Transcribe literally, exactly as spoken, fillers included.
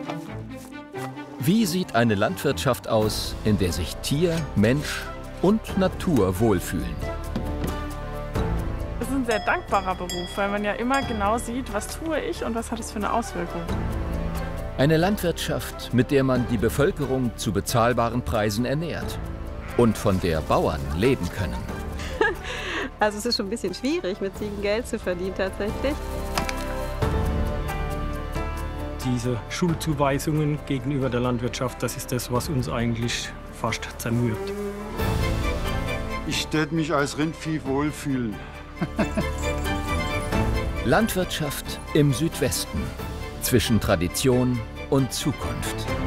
Wie sieht eine Landwirtschaft aus, in der sich Tier, Mensch und Natur wohlfühlen? Es ist ein sehr dankbarer Beruf, weil man ja immer genau sieht, was tue ich und was hat es für eine Auswirkung. Eine Landwirtschaft, mit der man die Bevölkerung zu bezahlbaren Preisen ernährt und von der Bauern leben können. Also es ist schon ein bisschen schwierig, mit Ziegen Geld zu verdienen tatsächlich. Diese Schuldzuweisungen gegenüber der Landwirtschaft, das ist das, was uns eigentlich fast zermürbt. Ich werde mich als Rindvieh wohlfühlen. Landwirtschaft im Südwesten, zwischen Tradition und Zukunft.